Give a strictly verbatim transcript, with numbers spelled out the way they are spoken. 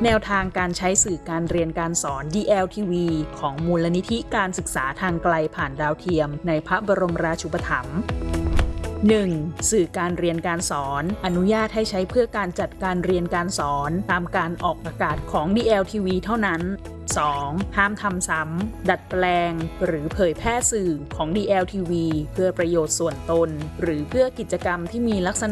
แนวทางการใช้สื่อการเรียนการสอน ดี แอล ที วี ของมูลนิธิการศึกษาทางไกลผ่านดาวเทียมในพระบรมราชูปถัมภ์ หนึ่ง. สื่อการเรียนการสอนอนุญาตให้ใช้เพื่อการจัดการเรียนการสอนตามการออกอากาศของ ดี แอล ที วี เท่านั้น สอง. ห้ามทำซ้ำดัดแปลงหรือเผยแพร่สื่อของ ดี แอล ที วี เพื่อประโยชน์ส่วนตนหรือเพื่อกิจกรรมที่มีลักษ